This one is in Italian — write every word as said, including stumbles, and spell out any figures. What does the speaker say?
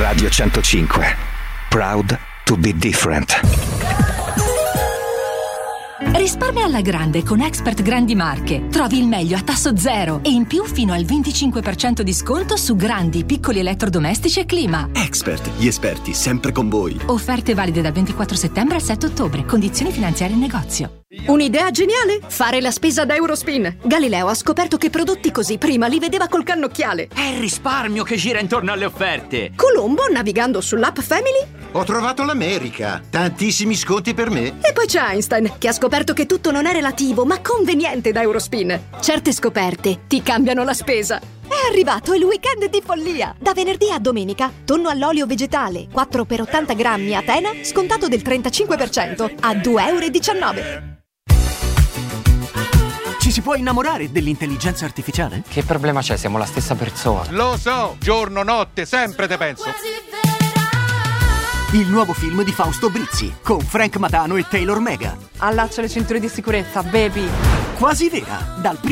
Radio centocinque. Proud to be different. Risparmia alla grande con Expert Grandi Marche. Trovi il meglio a tasso zero e in più fino al venticinque per cento di sconto su grandi, piccoli elettrodomestici e clima. Expert, gli esperti sempre con voi. Offerte valide dal ventiquattro settembre al sette ottobre. Condizioni finanziarie in negozio. Un'idea geniale? Fare la spesa da Eurospin. Galileo ha scoperto che prodotti così prima li vedeva col cannocchiale. È il risparmio che gira intorno alle offerte. Colombo, navigando sull'app Family, ho trovato l'America. Tantissimi sconti per me. E poi c'è Einstein, che ha scoperto che tutto non è relativo, ma conveniente da Eurospin. Certe scoperte ti cambiano la spesa. È arrivato il weekend di follia! Da venerdì a domenica, tonno all'olio vegetale, quattro per ottanta grammi Atena, scontato del trentacinque per cento, a due e diciannove euro. Ci si può innamorare dell'intelligenza artificiale? Che problema c'è? Siamo la stessa persona. Lo so, giorno, notte, sempre te penso. Il nuovo film di Fausto Brizzi, con Frank Matano e Taylor Mega. Allaccia le cinture di sicurezza, baby. Quasi vera, dal primo